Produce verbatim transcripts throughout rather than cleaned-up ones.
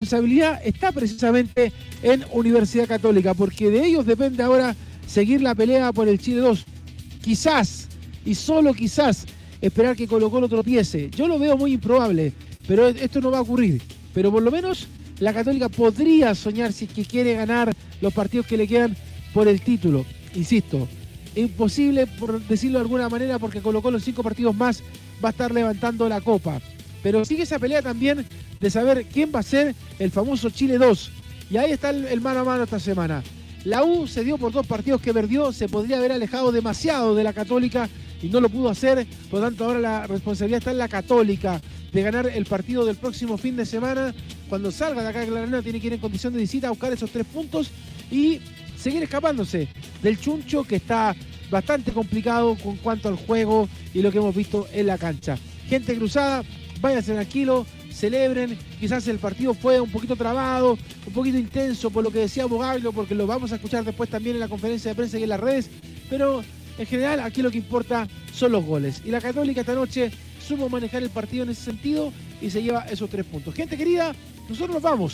responsabilidad está precisamente en Universidad Católica, porque de ellos depende ahora seguir la pelea por el Chile dos. Quizás, y solo quizás, esperar que Colo-Colo tropiece. Yo lo veo muy improbable, pero esto no va a ocurrir. Pero por lo menos la Católica podría soñar si es que quiere ganar los partidos que le quedan por el título. Insisto, imposible por decirlo de alguna manera, porque Colo-Colo en cinco partidos más va a estar levantando la copa. Pero sigue esa pelea también de saber quién va a ser el famoso Chile dos. Y ahí está el, el mano a mano esta semana. La U se dio por dos partidos que perdió, se podría haber alejado demasiado de la Católica y no lo pudo hacer, por lo tanto ahora la responsabilidad está en la Católica de ganar el partido del próximo fin de semana. Cuando salga de acá de la arena tiene que ir en condición de visita a buscar esos tres puntos y seguir escapándose del chuncho, que está bastante complicado con cuanto al juego y lo que hemos visto en la cancha. Gente cruzada, váyanse tranquilo, celebren. Quizás el partido fue un poquito trabado, un poquito intenso por lo que decía Bogaglio, porque lo vamos a escuchar después también en la conferencia de prensa y en las redes, pero en general aquí lo que importa son los goles. Y la Católica esta noche supo manejar el partido en ese sentido y se lleva esos tres puntos. Gente querida, nosotros nos vamos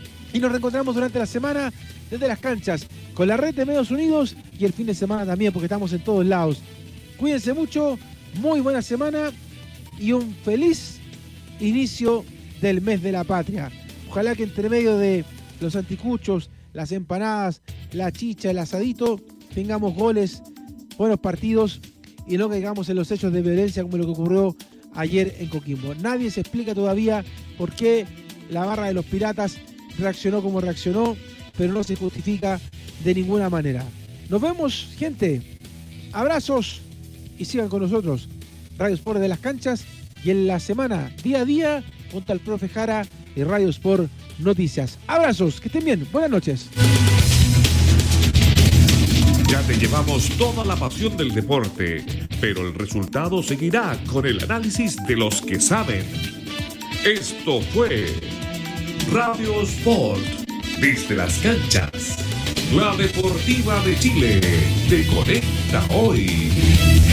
y nos reencontramos durante la semana desde las canchas con la red de Medios Unidos y el fin de semana también, porque estamos en todos lados. Cuídense mucho, muy buena semana y un feliz inicio del mes de la patria. Ojalá que entre medio de los anticuchos, las empanadas, la chicha, el asadito, tengamos goles, buenos partidos y no caigamos en los hechos de violencia como lo que ocurrió ayer en Coquimbo. Nadie se explica todavía por qué la barra de los Piratas reaccionó como reaccionó, pero no se justifica de ninguna manera. Nos vemos, gente. Abrazos y sigan con nosotros. Radio Sport de las canchas y en la semana, día a día, junto al profe Jara y Radio Sport Noticias. Abrazos, que estén bien. Buenas noches. Ya te llevamos toda la pasión del deporte, pero el resultado seguirá con el análisis de los que saben. Esto fue Radio Sport desde las canchas. La Deportiva de Chile te conecta hoy.